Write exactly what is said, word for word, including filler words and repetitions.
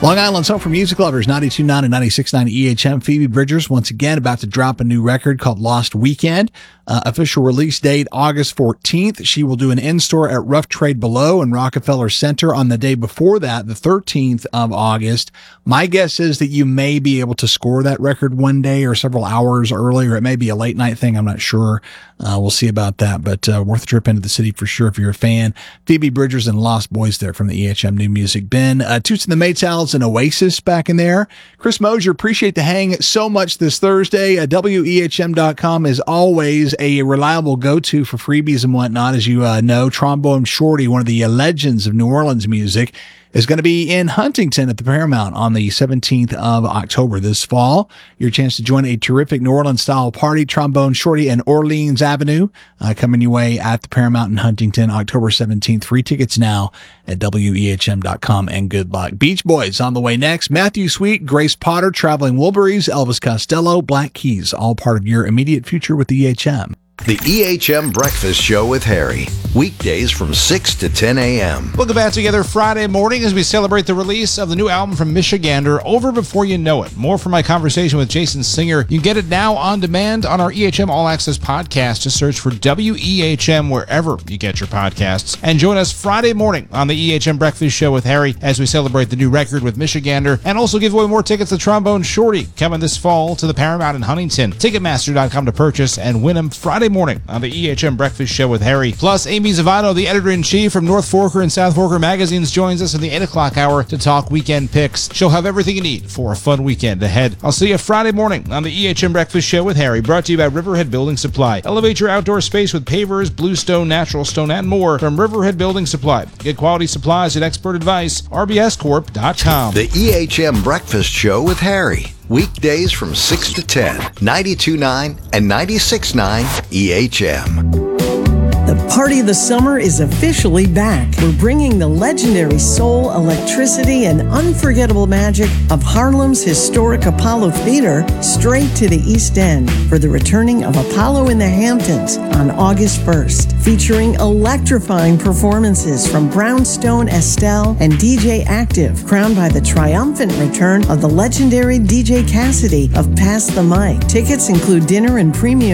Long Island's home for music lovers, ninety-two point nine and ninety-six point nine E H M. Phoebe Bridgers, once again, about to drop a new record called Lost Weekend. Uh, official release date, August fourteenth. She will do an in-store at Rough Trade Below in Rockefeller Center on the day before that, the thirteenth of August. My guess is that you may be able to score that record one day or several hours early, or it may be a late night thing. I'm not sure. Uh, we'll see about that, but uh, worth a trip into the city for sure if you're a fan. Phoebe Bridgers and Lost Boys there from the E H M New Music Bin. Uh, Toots and the Maytals and Oasis back in there. Chris Mosier, appreciate the hang so much this Thursday. Uh, W E H M dot com is always a reliable go-to for freebies and whatnot. As you uh, know, Trombone Shorty, one of the uh, legends of New Orleans music, is going to be in Huntington at the Paramount on the seventeenth of October this fall. Your chance to join a terrific New Orleans-style party, Trombone Shorty and Orleans Avenue, uh, coming your way at the Paramount in Huntington, October seventeenth. Free tickets now at W E H M dot com, and good luck. Beach Boys on the way next. Matthew Sweet, Grace Potter, Traveling Wilburys, Elvis Costello, Black Keys, all part of your immediate future with E H M. The E H M Breakfast Show with Harry. Weekdays from six to ten a.m. We'll get back together Friday morning as we celebrate the release of the new album from Michigander, Over Before You Know It. More from my conversation with Jason Singer. You can get it now on demand on our E H M All Access podcast. Just search for W E H M wherever you get your podcasts. And join us Friday morning on the E H M Breakfast Show with Harry as we celebrate the new record with Michigander, and also give away more tickets to Trombone Shorty coming this fall to the Paramount in Huntington. Ticketmaster dot com to purchase and win them Friday morning on the E H M Breakfast Show with Harry. Plus, Amy Zavano, the editor-in-chief from North Forker and South Forker magazines, joins us in the eight o'clock hour to talk weekend picks. She'll have everything you need for a fun weekend ahead. I'll see you Friday morning on the E H M Breakfast Show with Harry, brought to you by Riverhead Building Supply. Elevate your outdoor space with pavers, bluestone, natural stone, and more from Riverhead Building Supply. Get quality supplies and expert advice, R B S corp dot com. The E H M Breakfast Show with Harry. Weekdays from six to ten, ninety-two point nine and ninety-six point nine E H M. The party of the summer is officially back. We're bringing the legendary soul, electricity, and unforgettable magic of Harlem's historic Apollo Theater straight to the East End for the returning of Apollo in the Hamptons on August first, featuring electrifying performances from Brownstone Estelle and D J Active, crowned by the triumphant return of the legendary D J Cassidy of Pass the Mic. Tickets include dinner and premium